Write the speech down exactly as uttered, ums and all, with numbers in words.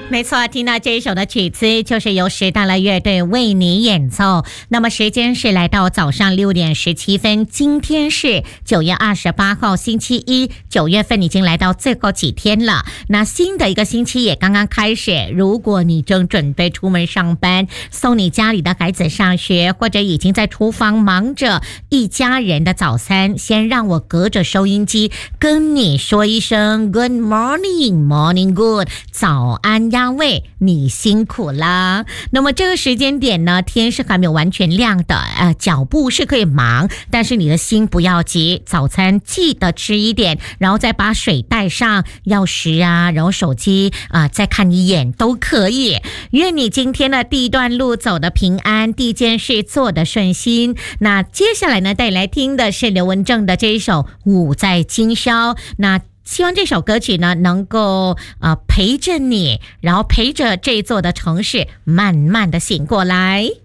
没错，听到这一首的曲子就是由时代了乐队为你演奏。那么时间是来到早上六点十七分，今天是九月二十八号星期一，九月份已经来到最后几天了。那新的一个星期也刚刚开始，如果你正准备出门上班，送你家里的孩子上学，或者已经在厨房忙着一家人的早餐，先让我隔着收音机跟你说一声 Good morning, morning good， 早安呀位，你辛苦啦。那么这个时间点呢，天是还没有完全亮的，呃，脚步是可以忙，但是你的心不要急，早餐记得吃一点，然后再把水带上，钥匙啊，然后手机啊、呃，再看一眼都可以。愿你今天的第一段路走得平安，第一件事做得顺心。那接下来呢，带来听的是刘文正的这一首《舞在今宵》。那希望这首歌曲呢能够呃陪着你，然后陪着这座的城市慢慢的醒过来。